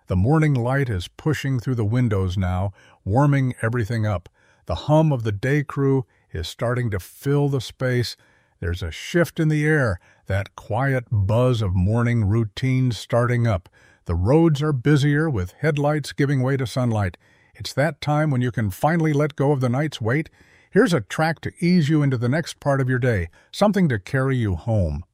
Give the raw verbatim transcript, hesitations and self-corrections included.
The morning light is pushing through the windows now, warming everything up. The hum of the day crew is starting to fill the space. There's a shift in the air, that quiet buzz of morning routines starting up. The roads are busier with headlights giving way to sunlight. It's that time when you can finally let go of the night's wait. Here's a track to ease you into the next part of your day, something to carry you home.